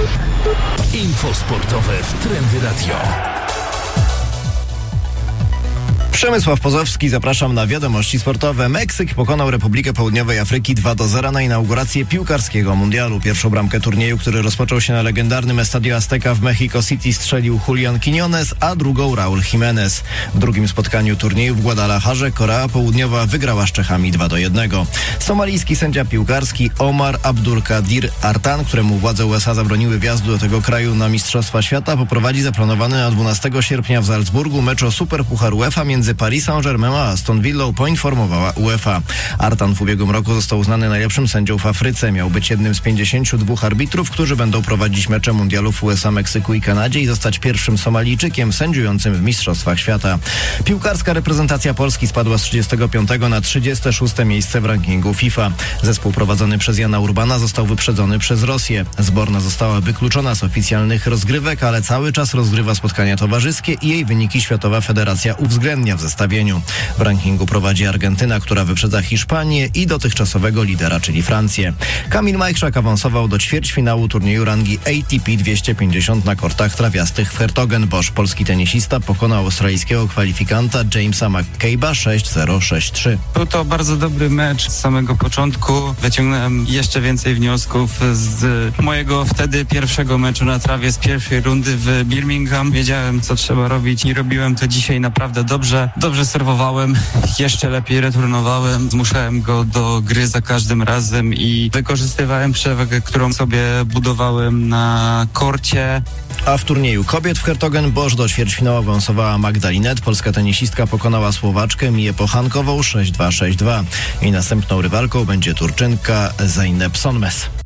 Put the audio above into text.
Info sportowe w Trendy Radio. Przemysław Pozowski, zapraszam na wiadomości sportowe. Meksyk pokonał Republikę Południowej Afryki 2-0 na inaugurację piłkarskiego mundialu. Pierwszą bramkę turnieju, który rozpoczął się na legendarnym Estadio Azteca w Mexico City, strzelił Julian Quiñones, a drugą Raúl Jiménez. W drugim spotkaniu turnieju w Guadalajarze Korea Południowa wygrała z Czechami 2-1. Somalijski sędzia piłkarski Omar Abdulkadir Artan, któremu władze USA zabroniły wjazdu do tego kraju na Mistrzostwa Świata, poprowadzi zaplanowany na 12 sierpnia w Salzburgu mecz o Superpuchar UEFA między Paris Saint-Germain a Aston Villą, poinformowała UEFA. Artan w ubiegłym roku został uznany najlepszym sędzią w Afryce. Miał być jednym z 52 arbitrów, którzy będą prowadzić mecze mundialu w USA, Meksyku i Kanadzie i zostać pierwszym Somalijczykiem sędziującym w Mistrzostwach Świata. Piłkarska reprezentacja Polski spadła z 35 na 36 miejsce w rankingu FIFA. Zespół prowadzony przez Jana Urbana został wyprzedzony przez Rosję. Zborna została wykluczona z oficjalnych rozgrywek, ale cały czas rozgrywa spotkania towarzyskie i jej wyniki Światowa Federacja uwzględnia w zestawieniu. W rankingu prowadzi Argentyna, która wyprzedza Hiszpanię i dotychczasowego lidera, czyli Francję. Kamil Majchrzak awansował do ćwierćfinału turnieju rangi ATP 250 na kortach trawiastych w Hertogenbosch. Polski tenisista pokonał australijskiego kwalifikanta Jamesa McCabe'a 6-0, 6-3. Był to bardzo dobry mecz z samego początku. Wyciągnąłem jeszcze więcej wniosków z mojego wtedy pierwszego meczu na trawie z pierwszej rundy w Birmingham. Wiedziałem, co trzeba robić i robiłem to dzisiaj naprawdę dobrze. Dobrze serwowałem, jeszcze lepiej returnowałem, zmuszałem go do gry za każdym razem i wykorzystywałem przewagę, którą sobie budowałem na korcie. A w turnieju kobiet w Hertogenbosch do ćwierćfinału awansowała Magda Linette. Polska tenisistka pokonała Słowaczkę Miję Pochankową 6-2, 6-2. Jej następną rywalką będzie Turczynka Zeynep Sonmez.